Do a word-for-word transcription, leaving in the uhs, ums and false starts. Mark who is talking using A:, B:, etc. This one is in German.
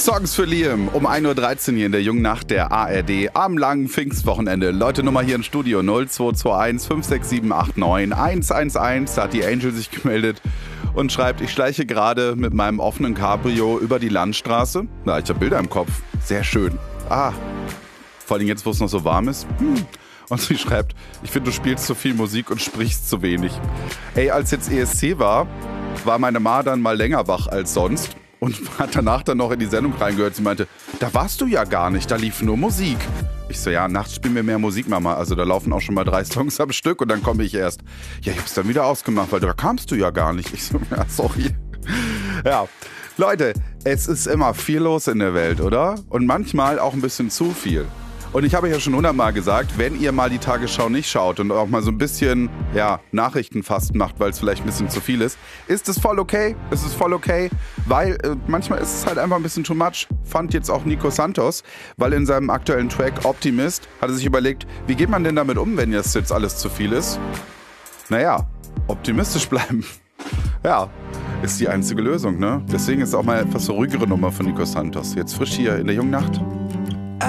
A: Songs für Liam um ein Uhr dreizehn hier in der jungen Nacht der A R D am langen Pfingstwochenende. Leute, Nummer hier im Studio null zwei zwei eins fünf sechs sieben acht neun eins eins eins. Da hat die Angel sich gemeldet und schreibt, ich schleiche gerade mit meinem offenen Cabrio über die Landstraße. Na, ich habe Bilder im Kopf. Sehr schön. Ah, vor allem jetzt, wo es noch so warm ist. Hm. Und sie schreibt, ich finde, du spielst zu viel Musik und sprichst zu wenig. Ey, als jetzt E S C war, war meine Ma dann mal länger wach als sonst. Und hat danach dann noch in die Sendung reingehört. Sie meinte, da warst du ja gar nicht, da lief nur Musik. Ich so, ja, nachts spielen wir mehr Musik, Mama. Also da laufen auch schon mal drei Songs am Stück und dann komme ich erst. Ja, ich hab's dann wieder ausgemacht, weil da kamst du ja gar nicht. Ich so, ja, sorry. Ja, Leute, es ist immer viel los in der Welt, oder? Und manchmal auch ein bisschen zu viel. Und ich habe ja schon hundertmal gesagt, wenn ihr mal die Tagesschau nicht schaut und auch mal so ein bisschen, ja, Nachrichten fast macht, weil es vielleicht ein bisschen zu viel ist, ist es voll okay. Es ist voll okay, weil äh, manchmal ist es halt einfach ein bisschen too much. Fand jetzt auch Nico Santos, weil in seinem aktuellen Track Optimist hat er sich überlegt, wie geht man denn damit um, wenn jetzt jetzt alles zu viel ist? Naja, optimistisch bleiben. Ja, ist die einzige Lösung, ne? Deswegen ist auch mal etwas so ruhigere Nummer von Nico Santos. Jetzt frisch hier in der jungen Nacht.